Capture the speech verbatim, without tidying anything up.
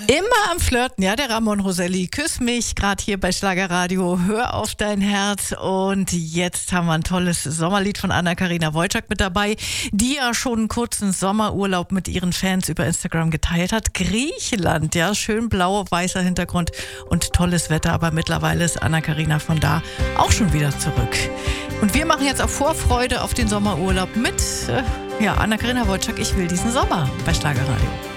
Immer am Flirten, ja, der Ramon Roselli. Küss mich, gerade hier bei Schlagerradio. Hör auf dein Herz. Und jetzt haben wir ein tolles Sommerlied von Anna-Karina Wojcik mit dabei, die ja schon einen kurzen Sommerurlaub mit ihren Fans über Instagram geteilt hat. Griechenland, ja, schön blau, weißer Hintergrund und tolles Wetter. Aber mittlerweile ist Anna-Karina von da auch schon wieder zurück. Und wir machen jetzt auch Vorfreude auf den Sommerurlaub mit, äh, ja, Anna-Karina Wojcik. Ich will diesen Sommer bei Schlagerradio.